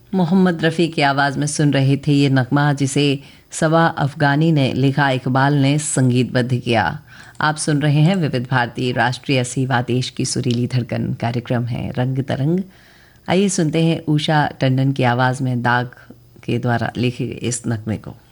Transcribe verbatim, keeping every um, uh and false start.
मोहम्मद रफ़ी की आवाज़ में सुन रहे थे ये नगमा, जिसे सवा अफ़गानी ने लिखा, इकबाल ने संगीतबद्ध किया। आप सुन रहे हैं विविध भारती राष्ट्रीय सेवा देश की सुरीली धड़कन। कार्यक्रम है रंग तरंग। आइए सुनते हैं उषा टंडन की आवाज़ में दाग के द्वारा लिखे गए इस नगमे को।